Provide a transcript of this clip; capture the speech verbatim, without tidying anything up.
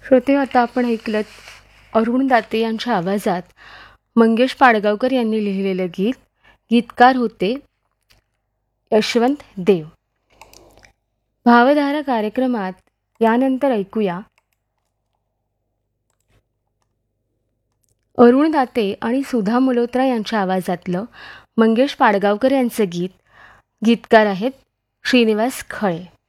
श्रोते, आता आपण ऐकलत अरुण दाते यांच्या आवाजात मंगेश पाडगावकर यांनी लिहिलेलं गीत. गीतकार होते यशवंत देव. भावधारा कार्यक्रमात यानंतर ऐकूया अरुण दाते आणि सुधा मल्होत्रा यांच्या आवाजातलं मंगेश पाडगावकर यांचं गीत. गीतकार आहेत श्रीनिवास खळे.